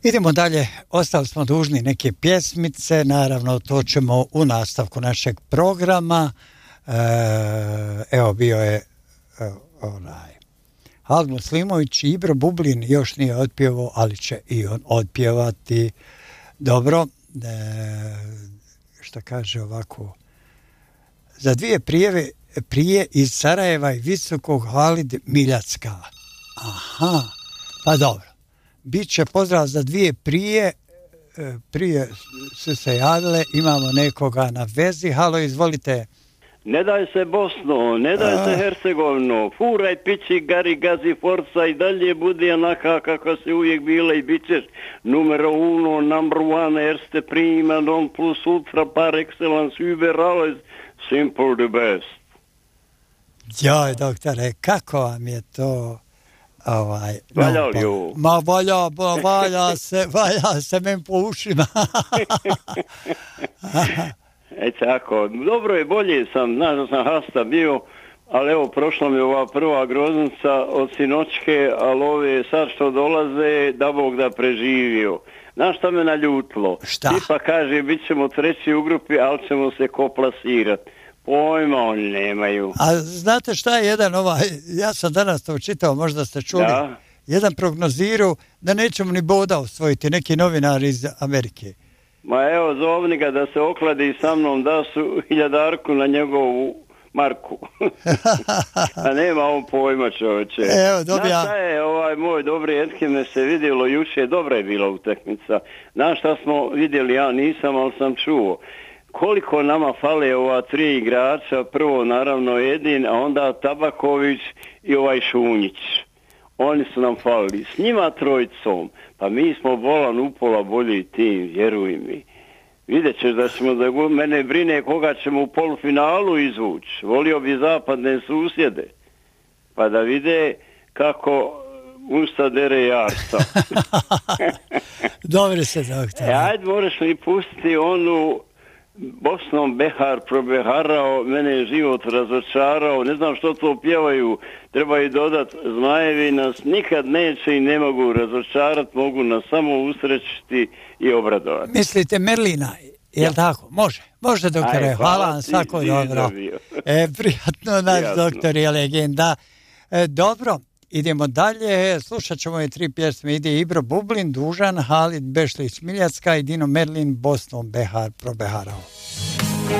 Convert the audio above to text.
Idemo dalje, ostali smo dužni neke pjesmice, naravno to ćemo u nastavku našeg programa. Evo bio je Halid Muslimović, Ibro Bublin još nije otpjevao, ali će i on otpjevati. Dobro, šta kaže ovako, za dvije prije iz Sarajeva i Visokog Halid Miljacka. Aha, pa dobro. Biće pozdrav za dvije prije su se javile, imamo nekoga na vezi. Halo, izvolite. Ne daj se Bosno, ne daj se Hercegovino, furaj pići, gari, gazi, forca i dalje budi onaka kako si uvijek bila i bit ćeš numero uno, number one, erste prima, non plus ultra, par excellence, über alles, simple the best. Joj, doktore, kako vam je to? Valja li ovo? Ma valja se men po ušima. Tako, dobro je, bolje sam, znaš da sam hasta bio, ali evo, prošla mi ova prva groznica od sinoćke, ali ove sad što dolaze, da Bog da preživio. Znaš šta me naljutilo? Šta? Tipa kaže, bit ćemo treći u grupi, ali ćemo se ko plasirati. Pojma oni nemaju. A znate šta je jedan ja sam danas to čitao, možda ste čuli, da. Jedan prognozirao da nećemo ni boda osvojiti, neki novinari iz Amerike. Ma evo, zovni ga da se okladi sa mnom, da su 1000 na njegovu marku. A nema on pojma, čovječe. Evo, dobija. Znaš šta je, moj dobri Etkine se vidjelo juče, dobra je bila utakmica. Znaš šta smo vidjeli, ja nisam, ali sam čuo. Koliko nama fale ova 3 igrača, prvo naravno Edin, a onda Tabaković i Šunjić. Oni su nam falili. S njima trojicom, pa mi smo bolan upola bolji tim, vjeruj mi. Vidjet ćeš da ćemo, mene brine koga ćemo u polufinalu izvući. Volio bi zapadne susjede, pa da vide kako usta dere jarca. Dobri se, doktor. Ajde, moraš mi pustiti onu Bosnom Behar probeharao, mene je život razočarao, ne znam što to pjevaju, treba i dodat, zmajevi nas nikad neće i ne mogu razočarati, mogu nas samo usrećiti i obradovati. Mislite Merlina, jel tako? Može doktore, hvala vam, svako dobro. Prijatno, naš doktor je legenda. Dobro, idemo dalje, slušat ćemo i 3 pjesme, ide Ibro Bublin, Dužan, Halid Bešlić Miljacka i Dino Merlin, Bosnom Behar probeharao.